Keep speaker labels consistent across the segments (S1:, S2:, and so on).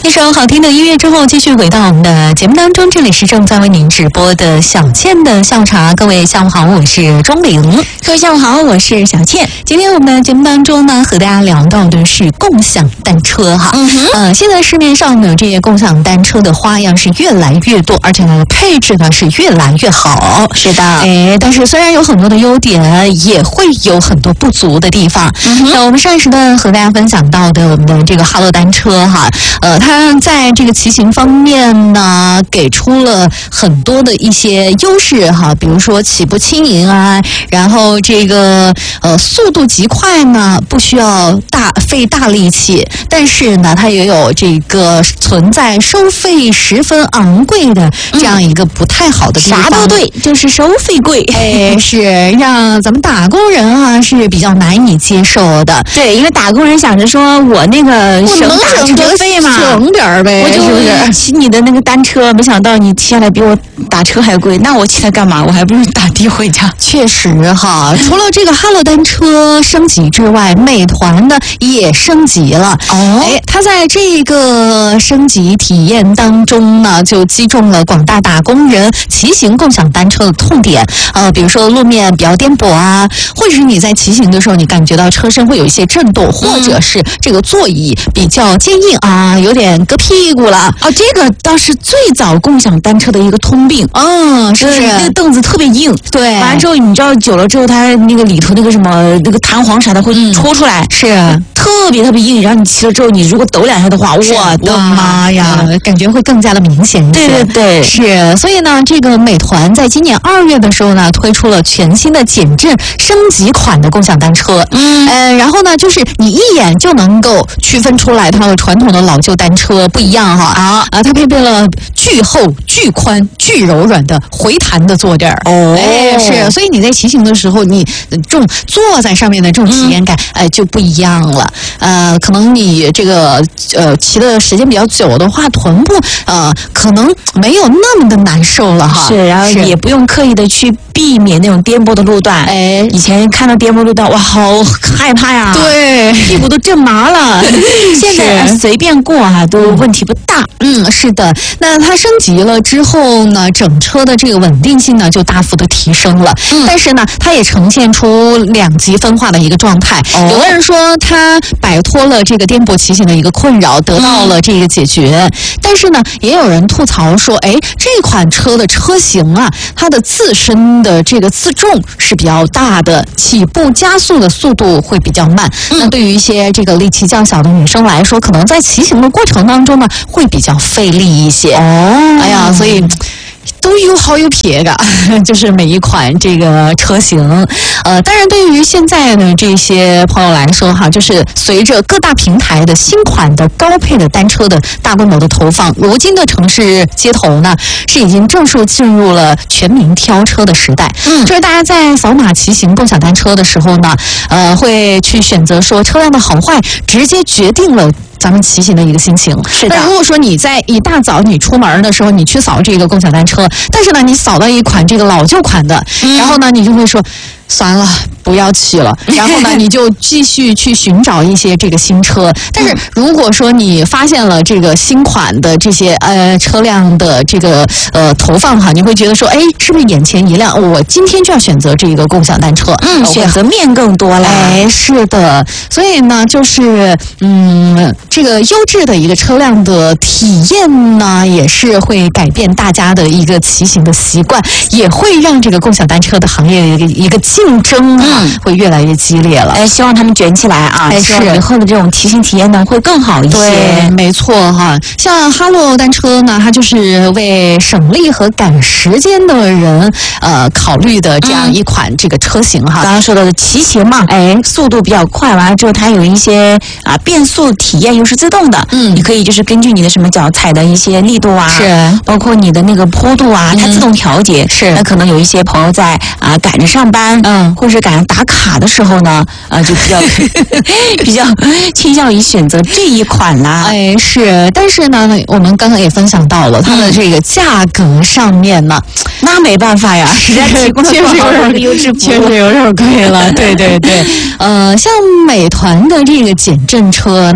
S1: 一首好听的音乐之后，继续回到我们的节目当中。这里是正在为您直播的小倩的下午茶，各位下午好，我是钟玲。
S2: 各位下午好，我是小倩。
S1: 今天我们的节目当中呢，和大家聊到的是共享单车哈。现在市面上呢，这些共享单车的花样是越来越多，而且呢，配置呢是越来越好。
S2: 是的，
S1: 但是虽然有很多的优点，也会有很多不足的地方。那我们上一时段和大家分享到的我们的这个哈罗单车哈，它在这个骑行方面呢，给出了很多的一些优势哈，比如说起步轻盈啊，然后这个速度极快呢，不需要费大力气，但是呢，它也有这个存在收费十分昂贵的这样一个不太好的地方。
S2: 啥都对，就是收费贵。
S1: 是让咱们打工人啊是比较难以接受的。
S2: 对，因为打工人想着说我那个省打车费嘛，
S1: 省点呗，
S2: 我就骑你的那个单车，没想到你骑下来比我打车还贵，那我骑它干嘛？我还不如打的回家。
S1: 确实哈，除了这个哈罗单车升级之外，美团呢也升级了。它在这个升级体验当中呢，就击中了广大打工人骑行共享单车的痛点。比如说路面比较颠簸啊，或者是你在骑行的时候，你感觉到车身会有一些震动，或者是这个座椅比较坚硬啊，有点硌屁股了。
S2: 这个倒是最早共享单车的一个通病。
S1: 是不是？
S2: 那个凳子特别硬，
S1: 对，
S2: 完了之后你知道久了之后，它那个里头那个什么那个弹簧啥的会戳出来，
S1: 是
S2: 特别硬。然后你骑了之后，你如果抖两下的话，我的妈呀，
S1: 感觉会更加的明显一些。
S2: 对，
S1: 是。所以呢，这个美团在今年2月的时候呢，推出了全新的减震升级款的共享单车。然后呢，就是你一眼就能够区分出来它和传统的老旧单车不一样哈。它配备了巨厚、巨宽、巨柔软的回弹的坐垫是。所以你在骑行的时候，你这种坐在上面的这种体验感，就不一样了。可能你这个骑的时间比较久的话，臀部可能没有那么的难受了哈。
S2: 是，然后也不用刻意的去避免那种颠簸的路段。以前看到颠簸路段，哇，好害怕呀！
S1: 对，
S2: 屁股都震麻了。现在随便过都问题不大。
S1: 是的。那它升级了之后呢，整车的这个稳定性呢就大幅的提升了。但是呢，它也呈现出2极分化的一个状态。有的人说它摆脱了这个颠簸骑行的一个困扰，得到了这个解决。但是呢，也有人吐槽说，这款车的车型啊，它的自身的这个自重是比较大的，起步加速的速度会比较慢。那对于一些这个力气较小的女生来说，可能在骑行的过程当中呢，会比较费力一些。所以都有好有撇的，就是每一款这个车型。当然对于现在的这些朋友来说哈，就是随着各大平台的新款的高配的单车的大规模的投放，如今的城市街头呢，是已经正式进入了全民挑车的时代。就是大家在扫码骑行共享单车的时候呢，会去选择说车辆的好坏，直接决定了咱们骑行的一个心情。
S2: 是的。
S1: 那如果说你在一大早你出门的时候，你去扫这个共享单车，但是呢，你扫到一款这个老旧款的，然后呢，你就会说，算了，不要骑了。然后呢，你就继续去寻找一些这个新车。但是如果说你发现了这个新款的这些车辆的这个投放哈，你会觉得说，是不是眼前一亮？我今天就要选择这个共享单车。
S2: 选择面更多了。
S1: 是的。所以呢，就是这个优质的一个车辆的体验呢，也是会改变大家的一个骑行的习惯，也会让这个共享单车的行业一个竞争会越来越激烈了。
S2: 希望他们卷起来啊！希望以后的这种骑行体验呢会更好一些。
S1: 对，没错哈。像哈罗单车呢，它就是为省力和赶时间的人考虑的这样一款这个车型哈。
S2: 刚刚说到的骑行嘛，速度比较快，完了之后它有一些变速体验又是自动的。你可以就是根据你的什么脚踩的一些力度啊，
S1: 是
S2: 包括你的那个坡度啊，它自动调节。
S1: 是。
S2: 那可能有一些朋友在赶着上班，或者是赶上打卡的时候呢，就比较倾向于选择这一款啦。
S1: 是。但是呢，我们刚刚也分享到了它的这个价格上面呢，
S2: 那没办法呀，实在提供了
S1: 确实有点贵了。对。像美团的这个减震车呢，就为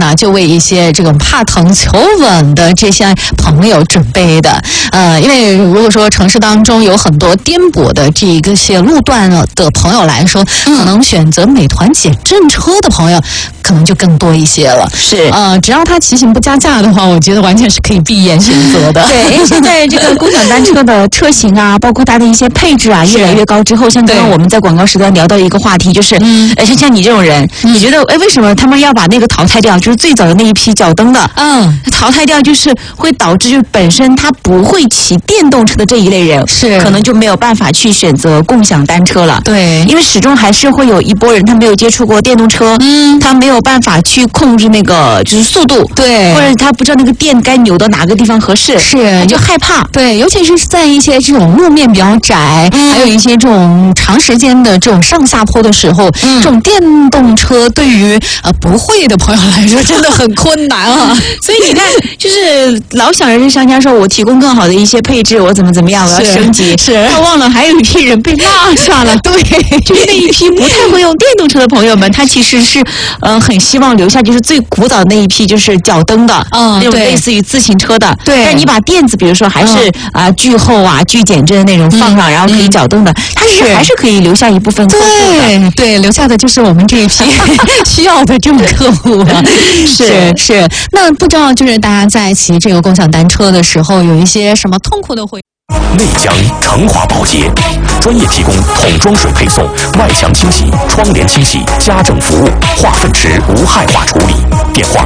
S1: 一些这种怕疼求稳的这些朋友准备的。因为如果说城市当中有很多颠簸的这个些路段的朋友来说，可能选择美团减震车的朋友可能就更多一些了。
S2: 是，
S1: 只要它骑行不加价的话，我觉得完全是可以闭眼选择的。
S2: 对，因为现在这个共享单车的车型啊，包括它的一些配置啊，越来越高之后，像刚刚我们在广告时段聊到一个话题，就是，像你这种人，你觉得，为什么他们要把那个淘汰掉？就是最早的那一批脚蹬的，淘汰掉，就是会导致就本身他不会骑电动车的这一类人，可能就没有办法去选择共享单车了。
S1: 对，
S2: 因为始终还是会有一波人，他没有接触过电动车，他没有办法去控制那个就是速度，
S1: 对，
S2: 或者他不知道那个电该扭到哪个地方合适，
S1: 是
S2: 就害怕。
S1: 对，尤其是在一些这种路面比较窄，还有一些这种长时间的这种上下坡的时候，这种电动车对于不会的朋友来说真的很困难啊。
S2: 所以你看，就是老想着这商家说我提供更好的一些配置，我怎么样，我要升级，他忘了还有一批人被落下了。
S1: 对，
S2: 就是那一批不太会用电动车的朋友们，他其实是很希望留下就是最古早的那一批，就是脚蹬的，那种类似于自行车的。
S1: 对，
S2: 但你把垫子，比如说还是巨厚啊、巨减震的那种放上，然后可以脚蹬的，它其实还是可以留下一部分客户的。
S1: 对，留下的就是我们这一批需要的这种客户。是。那不知道就是大家在骑这个共享单车的时候，有一些什么痛苦的回忆？
S3: 内江成华保洁专业提供桶装水配送、外墙清洗、窗帘清洗、家政服务、化粪池无害化处理。电话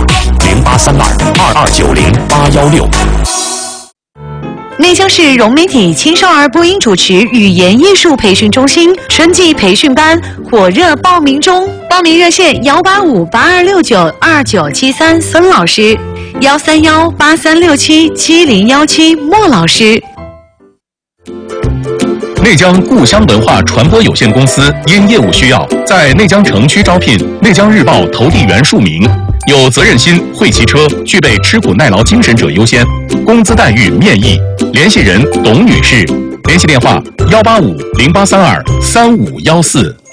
S3: 08322290-816。
S4: 内江市融媒体青少儿播音主持语言艺术培训中心春季培训班火热报名中，报名热线18582692973孙老师，13183677017莫老师。
S5: 内江故乡文化传播有限公司因业务需要，在内江城区招聘内江日报投递员数名，有责任心、会骑车、具备吃苦耐劳精神者优先，工资待遇面议。联系人董女士，联系电话18508323514。